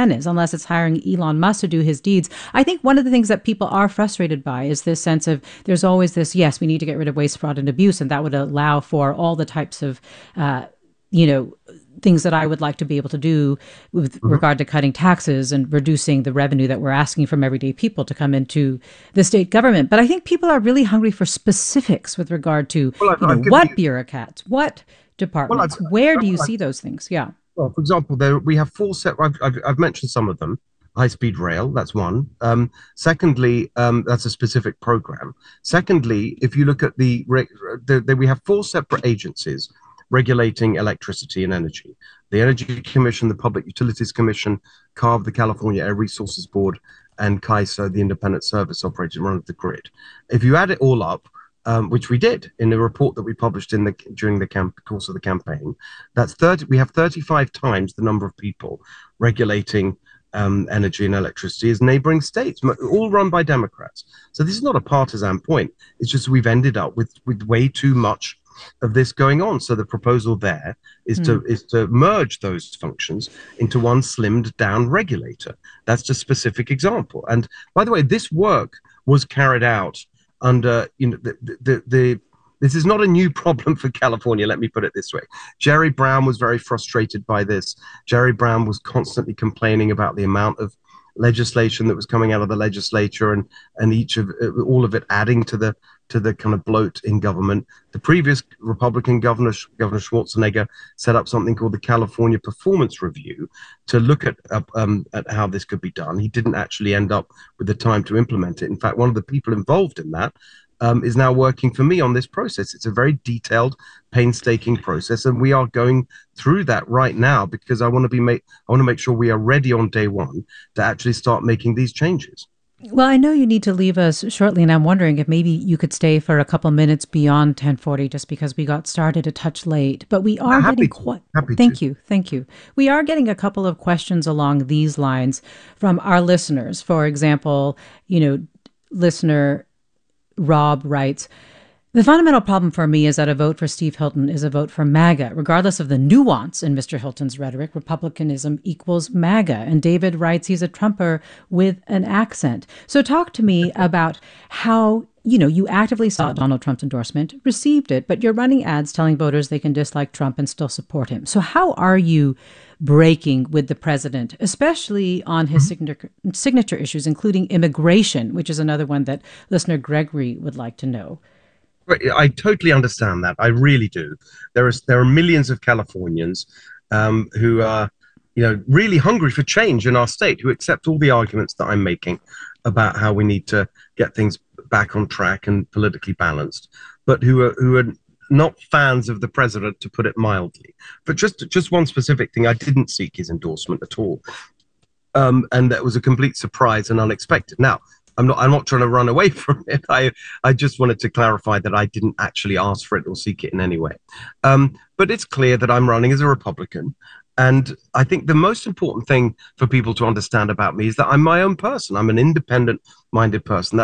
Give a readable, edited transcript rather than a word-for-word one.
plan is, unless it's hiring Elon Musk to do his deeds. I think one of the things that people are frustrated by is this sense of there's always this, yes, we need to get rid of waste, fraud, and abuse, and that would allow for all the types of, things that I would like to be able to do with regard to cutting taxes and reducing the revenue that we're asking from everyday people to come into the state government. But I think people are really hungry for specifics with regard to what bureaucrats, what departments, where do you see those things? Yeah. Well, for example, we have four set. I've mentioned some of them. High-speed rail, that's one. Secondly, that's a specific program. Secondly, if you look at we have four separate agencies regulating electricity and energy: the Energy Commission, the Public Utilities Commission, CARB, the California Air Resources Board, and CAISO, the Independent Service Operator Run of the Grid. If you add it all up, which we did in the report that we published during the course of the campaign, that's 30. We have 35 times the number of people regulating energy and electricity as neighboring states, all run by Democrats. So this is not a partisan point. It's just we've ended up with way too much of this going on. So the proposal there is to merge those functions into one slimmed down regulator. That's just a specific example. And by the way, this work was carried out under, this is not a new problem for California, let me put it this way. Jerry Brown was very frustrated by this. Jerry Brown was constantly complaining about the amount of legislation that was coming out of the legislature, and all of it adding to the kind of bloat in government. The previous Republican Governor Schwarzenegger set up something called the California Performance Review to look at how this could be done. He didn't actually end up with the time to implement it. In fact, one of the people involved in that is now working for me on this process. It's a very detailed, painstaking process, and we are going through that right now because I want to make sure we are ready on day one to actually start making these changes. Well, I know you need to leave us shortly, and I'm wondering if maybe you could stay for a couple minutes beyond 10:40, just because we got started a touch late. But we are getting quite. Thank you. We are getting a couple of questions along these lines from our listeners. For example, listener Rob writes, "The fundamental problem for me is that a vote for Steve Hilton is a vote for MAGA. Regardless of the nuance in Mr. Hilton's rhetoric, republicanism equals MAGA." And David writes he's a Trumper with an accent. So talk to me about how, you actively sought Donald Trump's endorsement, received it, but you're running ads telling voters they can dislike Trump and still support him. So how are you breaking with the president, especially on his signature issues, including immigration, which is another one that listener Gregory would like to know? I totally understand that. I really do. There are millions of Californians who are, really hungry for change in our state, who accept all the arguments that I'm making about how we need to get things back on track and politically balanced, but who are not fans of the president, to put it mildly. But just one specific thing, I didn't seek his endorsement at all, and that was a complete surprise and unexpected. Now, I'm not trying to run away from it. I just wanted to clarify that I didn't actually ask for it or seek it in any way. But it's clear that I'm running as a Republican. And I think the most important thing for people to understand about me is that I'm my own person. I'm an independent-minded person.